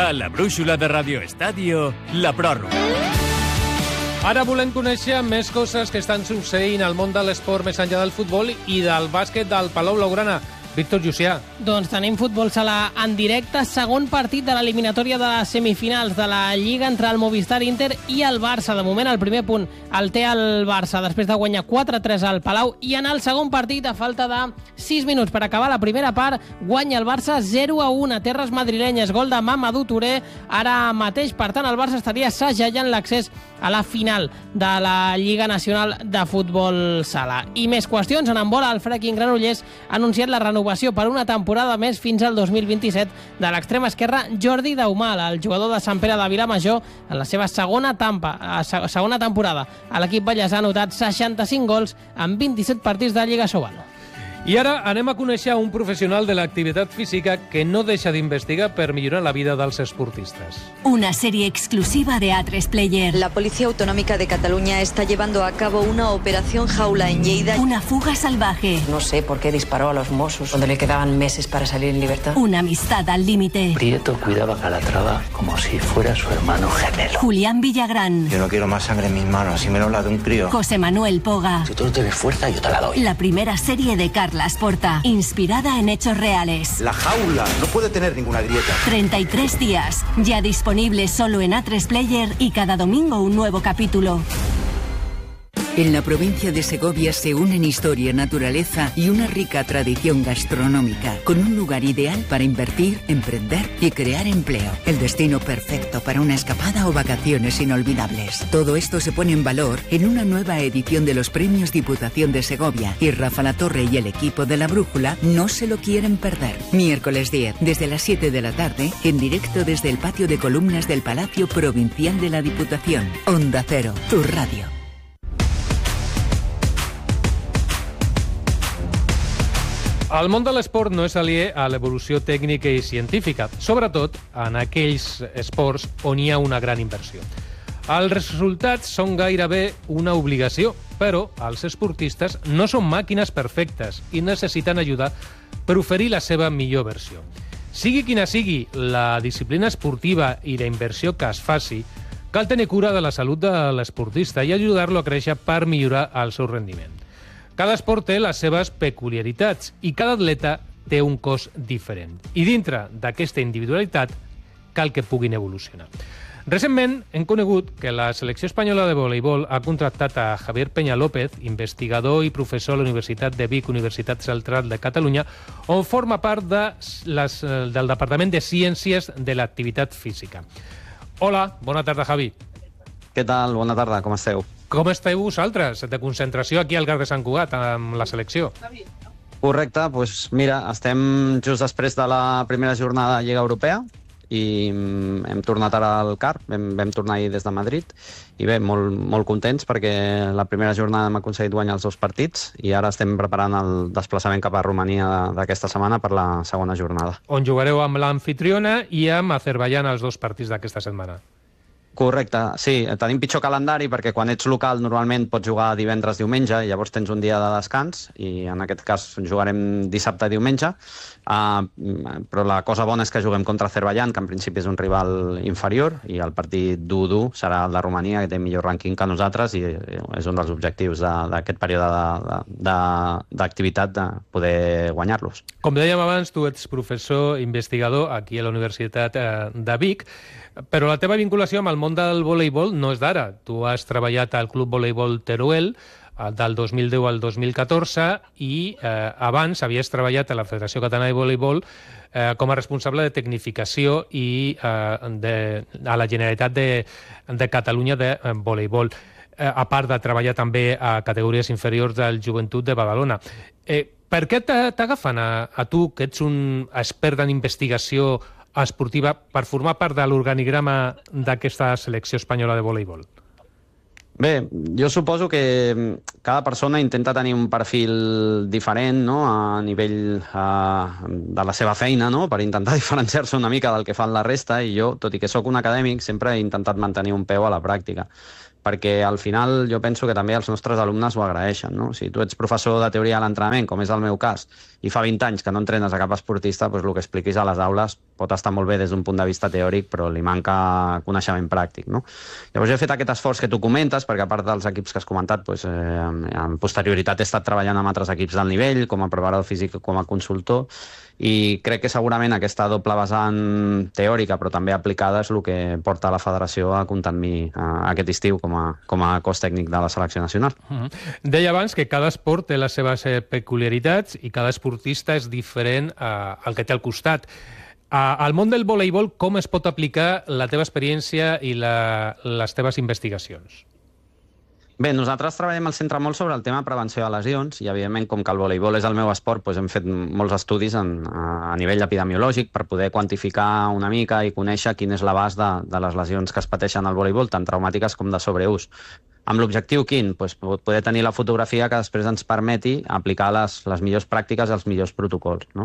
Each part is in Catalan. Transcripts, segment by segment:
A la brúixola de Radio Estadio, la pròrroga. Ara volem conèixer més coses que estan succeint al món de l'esport més enllà del futbol i del bàsquet del Palau Blaugrana. Víctor Llucià. Doncs tenim futbol sala en directe, segon partit de l'eliminatòria de les semifinals de la Lliga entre el Movistar Inter i el Barça. De moment el primer punt el té el Barça després de guanyar 4-3 al Palau i en el segon partit, a falta de 6 minuts per acabar la primera part, guanya el Barça 0-1 a terres madrilenyes, gol de Mamadou Touré. Ara mateix, per tant, el Barça estaria segellant l'accés a la final de la Lliga Nacional de Futbol Sala. I més qüestions. En handbol, el Freaking Granollers ha anunciat la renovació per una temporada més fins al 2027 de l'extrem esquerre Jordi Daumal, el jugador de Sant Pere de Vilamajor, en la seva segona temporada. A l'equip ballesà ha anotat 65 gols en 27 partits de Lliga Sobal. I ara anem a conèixer un professional de l'activitat física que no deixa d'investigar per millorar la vida dels esportistes. Una serie exclusiva de A3 Player. La Policía Autonómica de Cataluña está llevando a cabo una operación jaula en Lleida. Una fuga salvaje. No sé por qué disparó a los Mossos cuando le quedaban meses para salir en libertad. Una amistad al límite. Prieto cuidaba a Calatrava como si fuera su hermano gemelo. Julián Villagrán. Yo no quiero más sangre en mis manos, y menos la de un crío. José Manuel Poga. Si tú no tienes fuerza, yo te la doy. La primera serie de Carlas Porta, inspirada en hechos reales. La jaula no puede tener ninguna grieta. 33 días, ya disponible solo en A3 Player y cada domingo un nuevo capítulo. En la provincia de Segovia se unen historia, naturaleza y una rica tradición gastronómica, con un lugar ideal para invertir, emprender y crear empleo. El destino perfecto para una escapada o vacaciones inolvidables. Todo esto se pone en valor en una nueva edición de los Premios Diputación de Segovia, y Rafa Latorre y el equipo de La Brújula no se lo quieren perder. Miércoles 10, desde las 7 de la tarde, en directo desde el patio de columnas del Palacio Provincial de la Diputación. Onda Cero, tu radio. El món de l'esport no és aliè a l'evolució tècnica i científica, sobretot en aquells esports on hi ha una gran inversió. Els resultats són gairebé una obligació, però els esportistes no són màquines perfectes i necessiten ajuda per oferir la seva millor versió. Sigui quina sigui la disciplina esportiva i la inversió que es faci, cal tenir cura de la salut de l'esportista i ajudar-lo a créixer per millorar el seu rendiment. Cada esport té les seves peculiaritats i cada atleta té un cos diferent. I dintre d'aquesta individualitat cal que puguin evolucionar. Recentment hem conegut que la selecció espanyola de voleibol ha contractat a Javier Peña López, investigador i professor a la Universitat de Vic, Universitat Central de Catalunya, on forma part del Departament de Ciències de l'Activitat Física. Hola, bona tarda, Javi. Què tal? Bona tarda, com esteu? Com esteu vosaltres, de concentració aquí al Gar de Sant Cugat, amb la selecció? Correcte, doncs mira, estem just després de la primera jornada de Lliga Europea i hem tornat ara al CAR, vam tornar ahir des de Madrid i bé, molt contents perquè la primera jornada hem aconseguit guanyar els 2 partits i ara estem preparant el desplaçament cap a Romania d'aquesta setmana per la segona jornada. On jugareu amb l'amfitriona i amb Azerbaiyán els 2 partits d'aquesta setmana. Correcte, sí, tenim pitjor calendari perquè quan ets local normalment pots jugar divendres, diumenge, i llavors tens un dia de descans i en aquest cas jugarem dissabte i diumenge, però la cosa bona és que juguem contra Azerbaiyán, que en principi és un rival inferior, i el partit dur serà el de Romania, que té millor rànquing que nosaltres, i és un dels objectius d'aquest període d'activitat de poder guanyar-los. Com dèiem abans, tu ets professor investigador aquí a la Universitat de Vic, però la teva vinculació amb el món del voleibol no és d'ara. Tu has treballat al Club Voleibol Teruel del 2010 al 2014 i abans havies treballat a la Federació Catalana de Voleibol com a responsable de tecnificació i a la Generalitat de Catalunya de voleibol, a part de treballar també a categories inferiors del Joventut de Badalona. Per què t'agafen a tu, que ets un expert en investigació esportiva, per formar part de l'organigrama d'aquesta selecció espanyola de voleibol? Bé, jo suposo que cada persona intenta tenir un perfil diferent, no?, a nivell de la seva feina, no?, per intentar diferenciar-se una mica del que fan la resta, i jo, tot i que sóc un acadèmic, sempre he intentat mantenir un peu a la pràctica. perquè al final jo penso que també els nostres alumnes ho agraeixen, no? Si tu ets professor de teoria de l'entrenament, com és el meu cas, i fa 20 anys que no entrenes a cap esportista, doncs el que expliquis a les aules pot estar molt bé des d'un punt de vista teòric, però li manca coneixement pràctic, no? Llavors jo he fet aquest esforç que tu comentes, perquè a part dels equips que has comentat, doncs, en posterioritat he estat treballant amb altres equips del nivell, com a preparador físic, com a consultor, i crec que segurament aquesta doble vessant teòrica però també aplicada és el que porta la federació a comptar amb mi aquest estiu com a cos tècnic de la selecció nacional. Deia abans que cada esport té les seves peculiaritats i cada esportista és diferent al que té al costat. Al món del voleibol, com es pot aplicar la teva experiència i les teves investigacions? Bé, nosaltres treballem al centre molt sobre el tema de prevenció de lesions i, evidentment, com que el voleibol és el meu esport, doncs hem fet molts estudis a nivell epidemiològic per poder quantificar una mica i conèixer quin és l'abast de les lesions que es pateixen al voleibol, tant traumàtiques com de sobreús. Amb l'objectiu quin? Pues poder tenir la fotografia que després ens permeti aplicar les millors pràctiques i els millors protocols, no?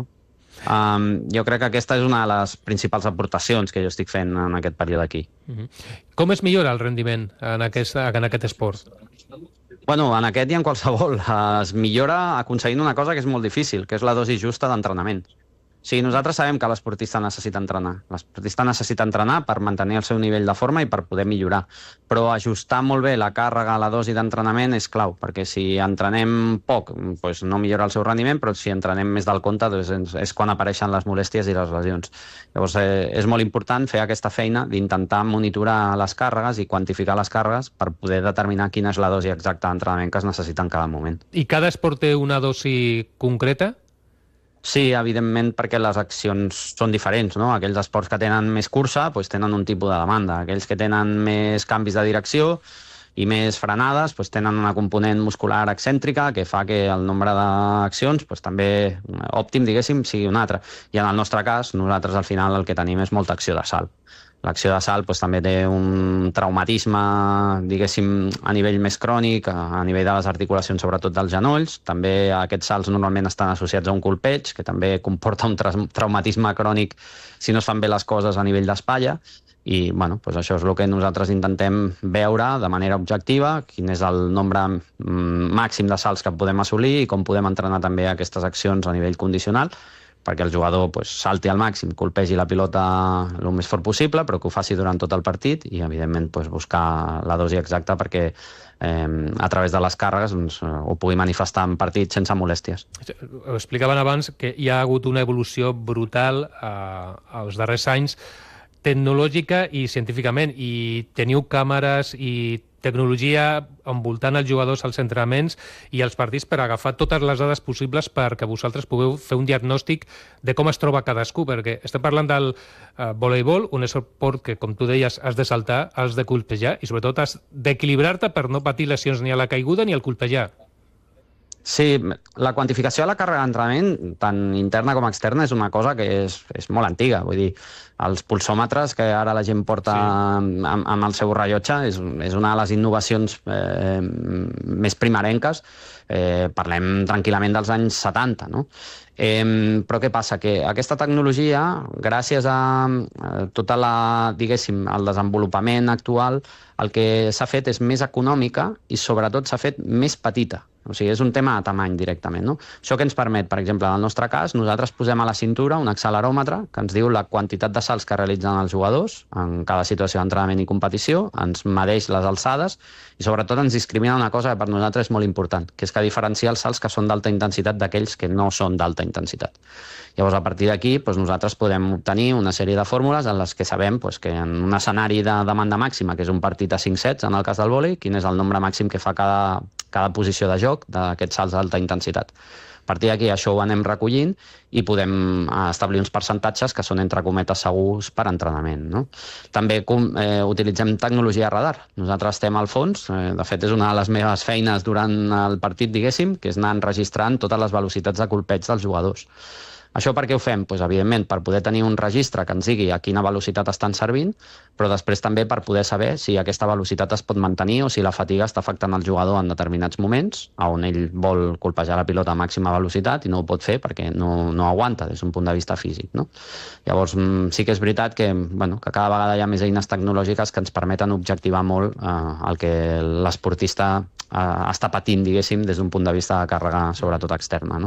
Jo crec que aquesta és una de les principals aportacions que jo estic fent en aquest període aquí. Com es millora el rendiment en aquest esport? Bueno, en aquest i en qualsevol. Es millora aconseguint una cosa que és molt difícil, que és la dosi justa d'entrenament. O sigui, nosaltres sabem que l'esportista necessita entrenar. L'esportista necessita entrenar per mantenir el seu nivell de forma i per poder millorar. Però ajustar molt bé la càrrega, la dosi d'entrenament és clau, perquè si entrenem poc, doncs no millora el seu rendiment, però si entrenem més del compte doncs és quan apareixen les molèsties i les lesions. Llavors és molt important fer aquesta feina d'intentar monitorar les càrregues i quantificar les càrregues per poder determinar quina és la dosi exacta d'entrenament que es necessita en cada moment. I cada esport té una dosi concreta? Sí, evidentment, perquè les accions són diferents, no? Aquells esports que tenen més cursa doncs tenen un tipus de demanda. Aquells que tenen més canvis de direcció i més frenades doncs tenen una component muscular excèntrica que fa que el nombre d'accions doncs també òptim, diguéssim, sigui un altre. I en el nostre cas, nosaltres al final el que tenim és molta acció de salt. L'acció de salt doncs, també té un traumatisme, diguéssim, a nivell més crònic, a nivell de les articulacions, sobretot dels genolls. També aquests salts normalment estan associats a un colpeig, que també comporta un traumatisme crònic si no es fan bé les coses a nivell d'espatlla. I bueno, doncs això és el que nosaltres intentem veure de manera objectiva, quin és el nombre màxim de salts que podem assolir i com podem entrenar també aquestes accions a nivell condicional, perquè el jugador salti al màxim, colpegi la pilota el més fort possible, però que ho faci durant tot el partit i, evidentment, buscar la dosi exacta perquè a través de les càrregues ho pugui manifestar en partit sense molèsties. Ho explicaven abans que hi ha hagut una evolució brutal als darrers anys tecnològica i científicament, i teniu càmeres i tecnologia envoltant els jugadors als entrenaments i als partits per agafar totes les dades possibles perquè vosaltres pugueu fer un diagnòstic de com es troba cadascú, perquè estem parlant del voleibol, un esport que, com tu deies, has de saltar, has de colpejar i sobretot has d'equilibrar-te per no patir lesions ni a la caiguda ni al colpejar. Sí, la quantificació de la càrrega d'entrenament, tant interna com externa, és una cosa que és molt antiga. Vull dir, els pulsòmetres que ara la gent porta amb el seu rellotge és una de les innovacions més primerenques. Parlem tranquil·lament dels anys 70, no? Però què passa? Que aquesta tecnologia, gràcies a tot el desenvolupament actual, el que s'ha fet és més econòmica i sobretot s'ha fet més petita. O sigui, és un tema de tamany directament, no? Això que ens permet, per exemple, en el nostre cas, nosaltres posem a la cintura un acceleròmetre que ens diu la quantitat de salts que realitzen els jugadors en cada situació d'entrenament i competició, ens medeix les alçades i sobretot ens discrimina una cosa que per nosaltres és molt important, que és que diferencia els salts que són d'alta intensitat d'aquells que no són d'alta intensitat. Llavors, a partir d'aquí, nosaltres podem obtenir una sèrie de fórmules en les que sabem que en un escenari de demanda màxima, que és un partit a 5 sets, en el cas del vòlei, quin és el nombre màxim que fa cada posició de joc d'aquests salts d'alta intensitat. A partir d'aquí això ho anem recollint i podem establir uns percentatges que són, entre cometes, segurs per entrenament, no? També utilitzem tecnologia radar. Nosaltres estem al fons, de fet és una de les meves feines durant el partit, diguéssim, que és anar enregistrant totes les velocitats de colpeig dels jugadors. Això per què ho fem? Pues, evidentment, per poder tenir un registre que ens digui a quina velocitat estan servint, però després també per poder saber si aquesta velocitat es pot mantenir o si la fatiga està afectant el jugador en determinats moments, on ell vol colpejar la pilota a màxima velocitat i no ho pot fer perquè no aguanta des d'un punt de vista físic. No? Llavors, sí que és veritat que cada vegada hi ha més eines tecnològiques que ens permeten objectivar molt el que l'esportista està patint, diguéssim, des d'un punt de vista de càrrega, sobretot externa. No?